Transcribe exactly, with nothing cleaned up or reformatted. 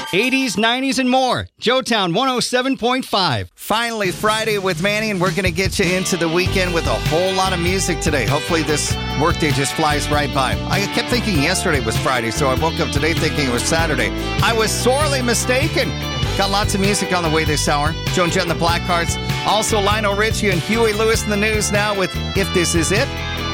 eighties, nineties, and more. Joetown one oh seven point five. Finally, Friday with Manny, and we're going to get you into the weekend with a whole lot of music today. Hopefully this workday just flies right by. I kept thinking yesterday was Friday, so I woke up today thinking it was Saturday. I was sorely mistaken. Got lots of music on the way this hour. Joe and Jet and the Blackhearts. Also, Lionel Richie and Huey Lewis in the news now with If This Is It.